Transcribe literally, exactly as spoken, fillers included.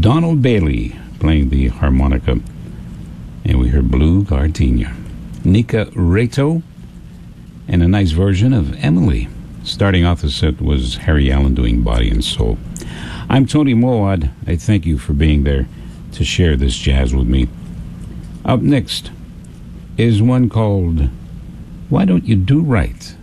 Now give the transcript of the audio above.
Donald Bailey playing the harmonica. And we heard Blue Gardenia. Nika Reto and a nice version of Emily. Starting off the set was Harry Allen doing Body and Soul. I'm Tony Moawad. I thank you for being there to share this jazz with me. Up next is one called Why Don't You Do Right?